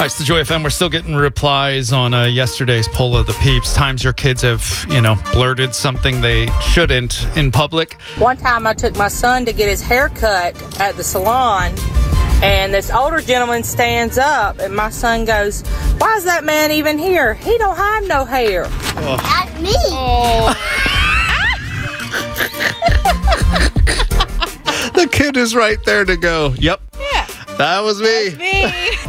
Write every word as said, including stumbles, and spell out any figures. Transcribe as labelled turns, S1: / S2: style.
S1: Hi, it's the Joy F M. We're still getting replies on uh, yesterday's poll of the peeps. Times your kids have, you know, blurted something they shouldn't in public.
S2: One time I took my son to get his hair cut at the salon, and this older gentleman stands up, and my son goes, "Why is that man even here? He don't have no hair."
S3: Oh.
S4: That's me.
S3: Oh.
S1: The kid is right there to go, yep,
S3: Yeah.
S1: that was me.
S3: Me.